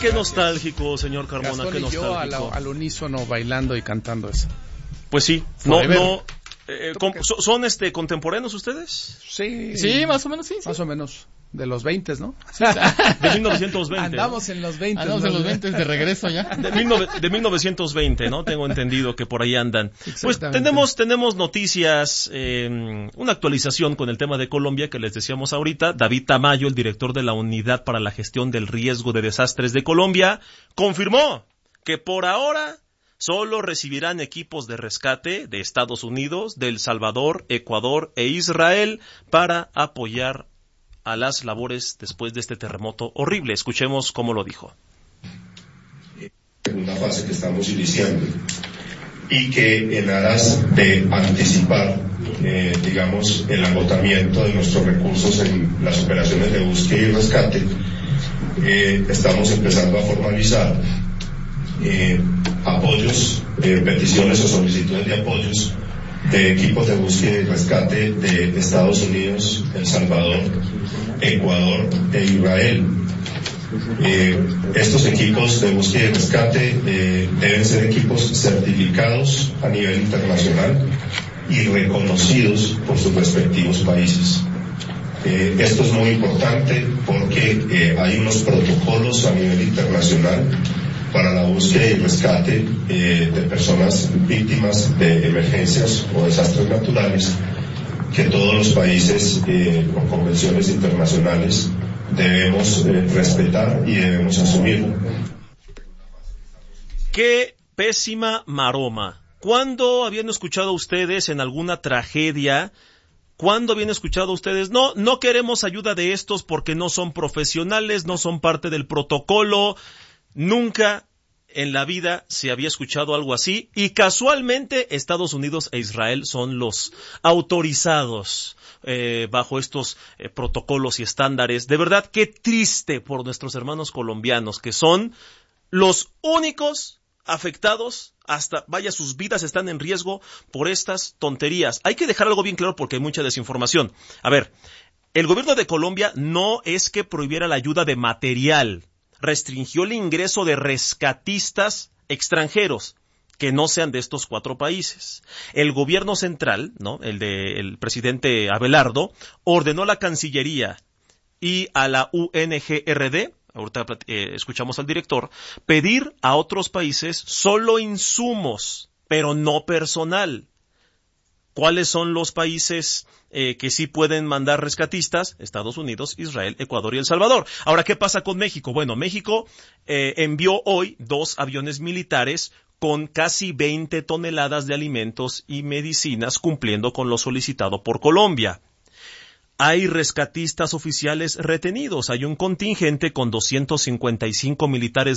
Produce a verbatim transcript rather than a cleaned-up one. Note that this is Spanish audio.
qué nostálgico, señor Carmona, Gastón qué y nostálgico. yo al, al unísono bailando y cantando eso. Pues sí, no, Forever. no, eh, con, son, ¿son este contemporáneos ustedes? Sí. Sí, más o menos, sí. sí. Más o menos. De los veinte, ¿no? De mil novecientos veinte. Andamos ¿no? en los veinte. Andamos ¿no? en los veinte de regreso ya. De, mil nove, de mil novecientos veinte, ¿no? Tengo entendido que por ahí andan. Pues tenemos tenemos noticias, eh, una actualización con el tema de Colombia que les decíamos ahorita. David Tamayo, el director de la Unidad para la Gestión del Riesgo de Desastres de Colombia, confirmó que por ahora solo recibirán equipos de rescate de Estados Unidos, de El Salvador, Ecuador e Israel para apoyar a las labores después de este terremoto horrible. Escuchemos cómo lo dijo. Una fase que estamos iniciando y que en aras de anticipar, eh, digamos, el agotamiento de nuestros recursos en las operaciones de búsqueda y rescate, eh, estamos empezando a formalizar eh, apoyos, eh, peticiones o solicitudes de apoyos de equipos de búsqueda y rescate de Estados Unidos, El Salvador, Ecuador e Israel. Eh, estos equipos de búsqueda y rescate eh, deben ser equipos certificados a nivel internacional y reconocidos por sus respectivos países. Eh, esto es muy importante porque eh, hay unos protocolos a nivel internacional para la búsqueda y rescate eh, de personas víctimas de emergencias o desastres naturales que todos los países eh, con convenciones internacionales debemos eh, respetar y debemos asumir. ¡Qué pésima maroma! ¿Cuándo habían escuchado ustedes en alguna tragedia? ¿Cuándo habían escuchado ustedes? No, no queremos ayuda de estos porque no son profesionales, no son parte del protocolo. Nunca en la vida se había escuchado algo así y casualmente Estados Unidos e Israel son los autorizados eh, bajo estos eh, protocolos y estándares. De verdad, qué triste por nuestros hermanos colombianos que son los únicos afectados, hasta, vaya, sus vidas están en riesgo por estas tonterías. Hay que dejar algo bien claro porque hay mucha desinformación. A ver, el gobierno de Colombia no es que prohibiera la ayuda de material, restringió el ingreso de rescatistas extranjeros que no sean de estos cuatro países. El gobierno central, ¿no?, el de el presidente Abelardo, ordenó a la Cancillería y a la U N G R D, ahorita eh, escuchamos al director, pedir a otros países solo insumos, pero no personal. ¿Cuáles son los países eh, que sí pueden mandar rescatistas? Estados Unidos, Israel, Ecuador y El Salvador. Ahora, ¿qué pasa con México? Bueno, México eh, envió hoy dos aviones militares con casi veinte toneladas de alimentos y medicinas, cumpliendo con lo solicitado por Colombia. Hay rescatistas oficiales retenidos. Hay un contingente con doscientos cincuenta y cinco militares